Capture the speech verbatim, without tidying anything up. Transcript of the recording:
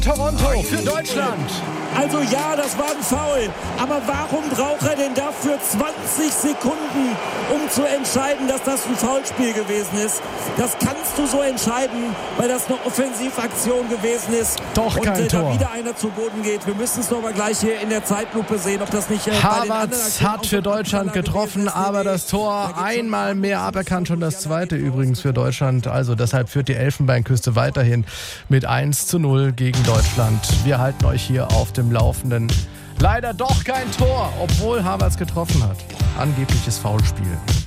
Toronto für Deutschland. Also ja, das war ein Foul. Aber warum braucht er denn dafür zwanzig Sekunden, um zu entscheiden, dass das ein Foulspiel gewesen ist? Das kannst du so entscheiden, weil das eine Offensivaktion gewesen ist. Doch und, kein äh, Tor. da wieder einer zu Boden geht. Wir müssen es noch mal gleich hier in der Zeitlupe sehen, ob das nicht äh, Havertz hat für Deutschland getroffen, aber das Tor einmal mehr aberkannt, schon das zweite übrigens für Deutschland. Also deshalb führt die Elfenbeinküste weiterhin mit eins zu null gegen Deutschland. Wir halten euch hier auf dem Laufenden. Leider doch kein Tor, obwohl Havertz getroffen hat. Angebliches Foulspiel.